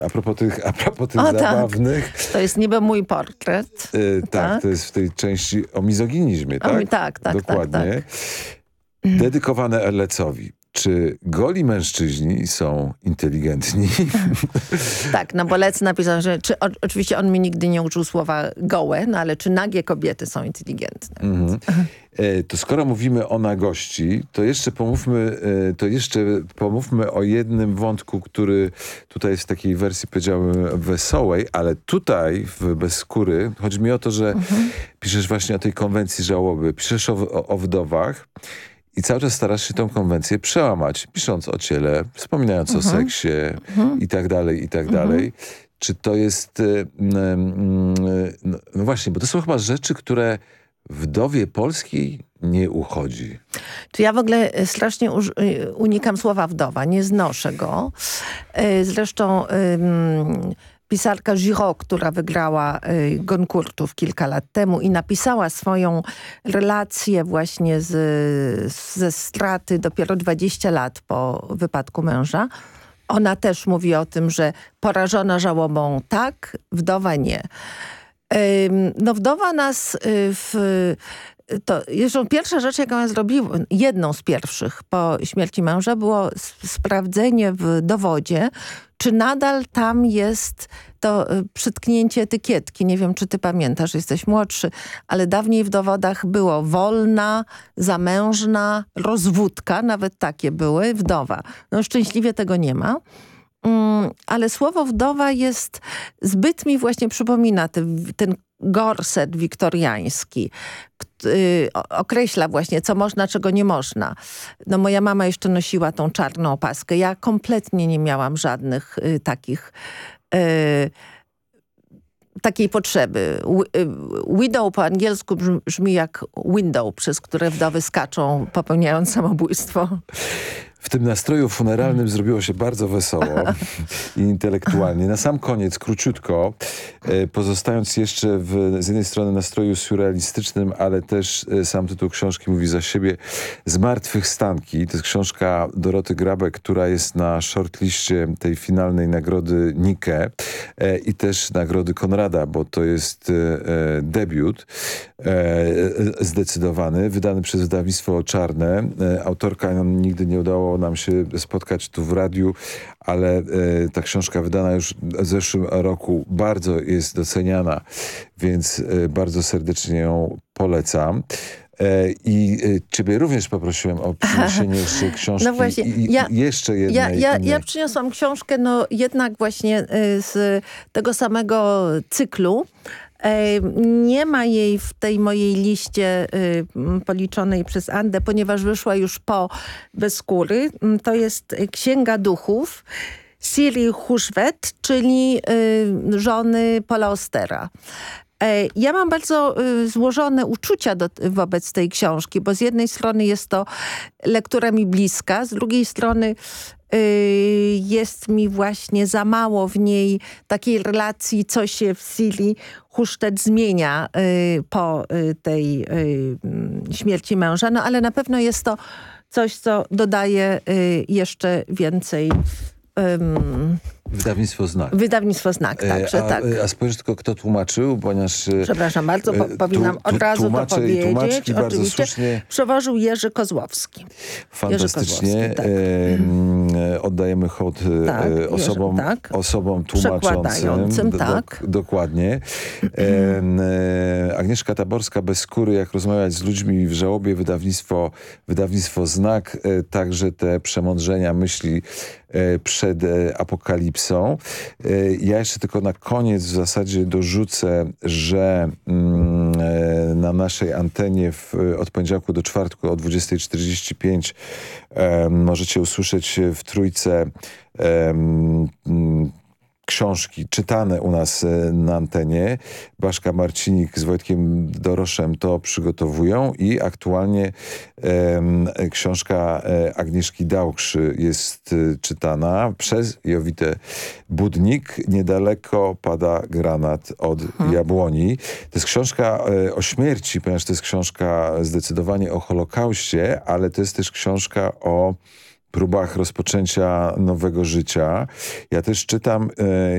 A propos tych O, zabawnych... Tak. To jest niby mój portret. Tak, to jest w tej części o mizoginizmie, tak? Tak. Dokładnie. Dedykowane Erlecowi. Czy goli mężczyźni są inteligentni? Tak, no bo Lec napisał, że oczywiście on mi nigdy nie użył słowa gołe, no ale czy nagie kobiety są inteligentne? To skoro mówimy o nagości, to jeszcze pomówmy o jednym wątku, który tutaj jest w takiej wersji, powiedziałbym, wesołej, ale tutaj w Bez skóry chodzi mi o to, że piszesz właśnie o tej konwencji żałoby, piszesz o wdowach, i cały czas starasz się tę konwencję przełamać, pisząc o ciele, wspominając o seksie i tak dalej, i tak dalej. Czy to jest... No właśnie, bo to są chyba rzeczy, które wdowie polskiej nie uchodzi. Czy ja w ogóle strasznie unikam słowa wdowa, nie znoszę go. Zresztą... pisarka Giraud, która wygrała Goncourtów kilka lat temu i napisała swoją relację właśnie ze straty dopiero 20 lat po wypadku męża. Ona też mówi o tym, że porażona żałobą tak, wdowa nie. No wdowa nas to zresztą pierwsza rzecz, jaką ja zrobiłam, jedną z pierwszych po śmierci męża, było sprawdzenie w dowodzie, czy nadal tam jest to przytknięcie etykietki. Nie wiem, czy ty pamiętasz, jesteś młodszy, ale dawniej w dowodach było wolna, zamężna, rozwódka, nawet takie były, wdowa. No szczęśliwie tego nie ma. Ale słowo wdowa jest, zbyt mi właśnie przypomina ten gorset wiktoriański. Określa właśnie, co można, czego nie można. No moja mama jeszcze nosiła tą czarną opaskę. Ja kompletnie nie miałam żadnych takiej potrzeby. Widow po angielsku brzmi jak window, przez które wdowy skaczą, popełniając samobójstwo. W tym nastroju funeralnym zrobiło się bardzo wesoło i intelektualnie. Na sam koniec, króciutko, pozostając jeszcze z jednej strony nastroju surrealistycznym, ale też sam tytuł książki mówi za siebie, Zmartwychwstanki. To jest książka Doroty Grabek, która jest na shortliście tej finalnej nagrody Nike i też nagrody Konrada, bo to jest debiut zdecydowany, wydany przez wydawnictwo Czarne. Autorka nigdy nie udało nam się spotkać tu w radiu, ale ta książka wydana już w zeszłym roku bardzo jest doceniana, więc bardzo serdecznie ją polecam. I ciebie również poprosiłem o przyniesienie jeszcze książki. No właśnie, jeszcze jednej. Ja przyniosłam książkę, no jednak właśnie z tego samego cyklu. Nie ma jej w tej mojej liście policzonej przez Andę, ponieważ wyszła już po Bez skóry. To jest Księga duchów Siri Houellebecq, czyli żony Paula Austera. Ja mam bardzo złożone uczucia wobec tej książki, bo z jednej strony jest to lektura mi bliska, z drugiej strony jest mi właśnie za mało w niej takiej relacji, co się w Siri Houellebecq zmienia po tej śmierci męża. No ale na pewno jest to coś, co dodaje jeszcze więcej... Wydawnictwo Znak. Wydawnictwo Znak, także tak. A spojrzysz tylko, kto tłumaczył, ponieważ... Przepraszam bardzo, powinnam od razu to powiedzieć. Tłumaczki bardzo oczywiście słusznie. Przewożył Jerzy Kozłowski. Fantastycznie. Tak. Oddajemy hołd osobom tłumaczącym. Tak. Dokładnie. Agnieszka Taborska, Bez skóry, jak rozmawiać z ludźmi w żałobie, wydawnictwo Znak. Także te przemądrzenia myśli przed apokalipsą. Ja jeszcze tylko na koniec w zasadzie dorzucę, że na naszej antenie od poniedziałku do czwartku o 20:45 możecie usłyszeć w Trójce książki czytane u nas na antenie. Baszka Marcinik z Wojtkiem Doroszem to przygotowują i aktualnie książka Agnieszki Dałkszy jest czytana przez Jowitę Budnik. Niedaleko pada granat od jabłoni. To jest książka o śmierci, ponieważ to jest książka zdecydowanie o Holokauście, ale to jest też książka o próbach rozpoczęcia nowego życia. Ja też czytam